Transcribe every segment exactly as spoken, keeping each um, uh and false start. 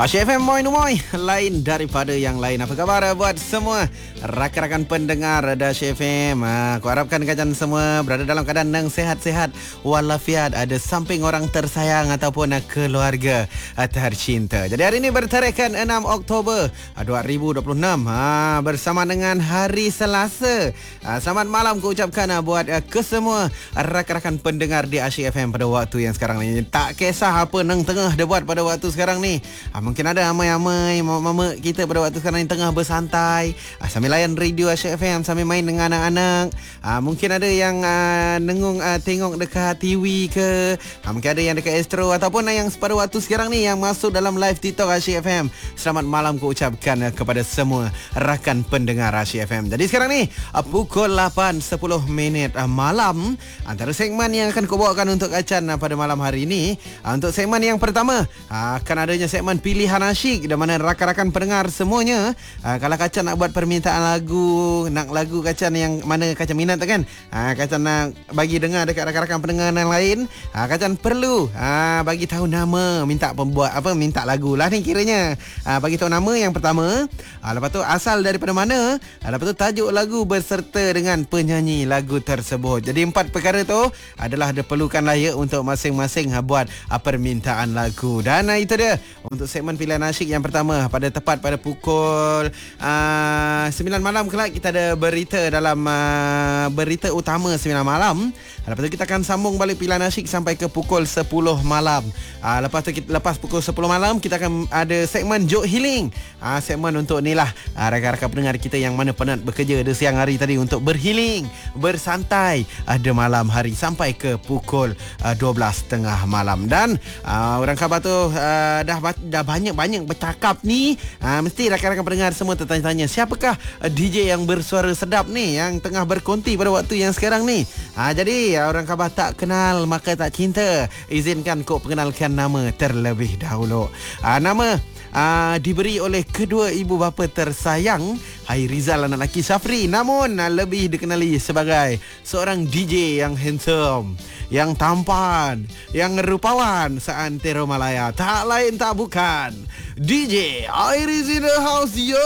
Asyik F M Moi Numoy, lain daripada yang lain. Apa khabar buat semua rakan-rakan pendengar Asyik F M? Ha, aku harapkan kalian semua berada dalam keadaan yang sehat-sehat walafiat, ada samping orang tersayang ataupun keluarga tercinta. Jadi hari ini bertarikan enam Oktober dua ribu dua puluh enam, ha, bersama dengan hari Selasa. Ha, selamat malam aku ucapkan buat kesemua rakan-rakan pendengar di Asyik F M pada waktu yang sekarang ni. Tak kisah apa nang tengah dia buat pada waktu sekarang ni. Ha, mungkin ada amai-amai mama-mama kita pada waktu sekarang ni tengah bersantai, ha, sambil layan radio Asyik F M, sambil main dengan anak-anak. Ha, mungkin ada yang uh, nengung uh, tengok dekat T V ke, ha, mungkin ada yang dekat Astro, ataupun yang pada waktu sekarang ni yang masuk dalam live TikTok Asyik F M. Selamat malam ku ucapkan uh, kepada semua rakan pendengar Asyik F M. Jadi sekarang ni uh, pukul lapan sepuluh minit uh, malam, antara segmen yang akan ku bawakan untuk acan uh, pada malam hari ini. Uh, untuk segmen yang pertama, uh, akan adanya segmen pilihan asyik, di mana rakan-rakan pendengar semuanya, uh, kalau Kacan nak buat permintaan lagu, nak lagu Kacan yang mana Kacan minat kan, uh, Kacan nak bagi dengar dekat rakan-rakan pendengar yang lain, uh, Kacan perlu uh, bagi tahu nama, minta pembuat apa, minta lagu lah ni kiranya. uh, bagi tahu nama yang pertama, uh, lepas tu asal daripada mana, uh, lepas tu tajuk lagu berserta dengan penyanyi lagu tersebut. Jadi empat perkara tu adalah diperlukan layak untuk masing-masing uh, buat uh, permintaan lagu. Dan uh, itu dia untuk segmen pilihan asyik yang pertama. Pada tepat pada pukul uh, sembilan malam kelak kita ada berita dalam uh, berita utama sembilan malam. Lepas tu kita akan sambung balik pilihan asyik sampai ke pukul sepuluh malam. uh, Lepas tu kita, lepas pukul sepuluh malam kita akan ada segmen Joke Healing, uh, segmen untuk ni lah uh, rakan-rakan pendengar kita yang mana penat bekerja di siang hari tadi untuk berhealing, bersantai ada uh, malam hari sampai ke pukul uh, dua belas tengah malam. Dan uh, orang khabar tu uh, dah dah banyak-banyak bercakap ni, ha, mesti rakan-rakan pendengar semua tertanya-tanya, siapakah D J yang bersuara sedap ni yang tengah berkonti pada waktu yang sekarang ni. Ha, jadi orang khabar tak kenal maka tak cinta, izinkan kau perkenalkan nama terlebih dahulu. Ha, nama Uh, diberi oleh kedua ibu bapa tersayang, Hai Rizal anak lelaki Safri, namun uh, lebih dikenali sebagai seorang D J yang handsome, yang tampan, yang rupawan seantero Malaya. Tak lain tak bukan D J Iris in the house, yo.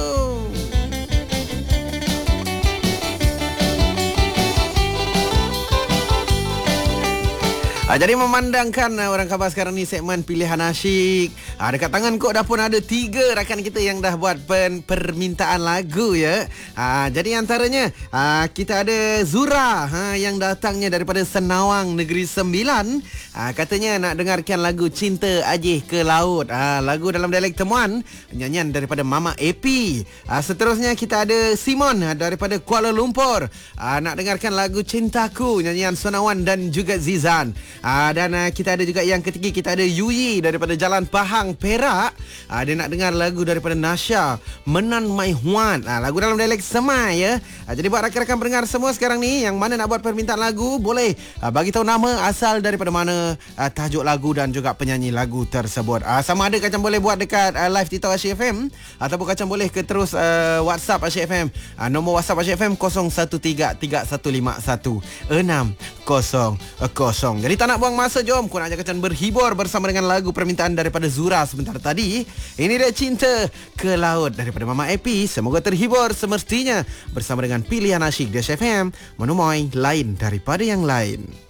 Ha, jadi memandangkan uh, orang khabar sekarang ni segmen pilihan asyik, ha, dekat tangan kau dah pun ada tiga rakan kita yang dah buat pen, permintaan lagu ya. Ha, jadi antaranya ha, kita ada Zura, ha, yang datangnya daripada Senawang Negeri Sembilan. Ha, katanya nak dengarkan lagu Cinta Ajih ke Laut, ha, lagu dalam dialek temuan, nyanyian daripada Mama A P. Ha, seterusnya kita ada Simon ha, daripada Kuala Lumpur, ha, nak dengarkan lagu Cintaku, nyanyian Sonawan dan juga Zizan. Ah, dan uh, kita ada juga yang ketiga, kita ada Yuyi daripada Jalan Pahang, Perak. Ah, dia nak dengar lagu daripada Nasha, Menan Mai Huan, ah, lagu dalam dialek Semai ya. Ah, jadi buat rakan-rakan pendengar semua sekarang ni yang mana nak buat permintaan lagu, boleh ah, bagi tahu nama, asal daripada mana, ah, tajuk lagu dan juga penyanyi lagu tersebut. Ah, sama ada Kacang boleh buat dekat ah, live TikTok Asyik F M, ataupun Kacang boleh ke terus ah, WhatsApp Asyik F M. Ah, nombor WhatsApp Asyik F M kosong satu tiga tiga satu lima satu enam kosong kosong. Jadi tak nak buang masa, jom ku nak ajak Kacan berhibur bersama dengan lagu permintaan daripada Zura sebentar tadi. Ini dia Cinta ke Laut daripada Mama A P. Semoga terhibur semestinya bersama dengan pilihan asyik di Asyik F M, menumoy lain daripada yang lain.